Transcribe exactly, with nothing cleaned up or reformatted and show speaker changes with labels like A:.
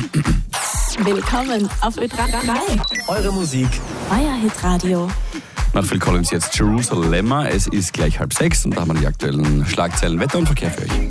A: Willkommen auf Ö drei.
B: Eure Musik.
A: Euer Hitradio.
C: Nach Phil Collins jetzt Jerusalem. Es ist gleich halb sechs und da haben wir die aktuellen Schlagzeilen, Wetter und Verkehr für euch.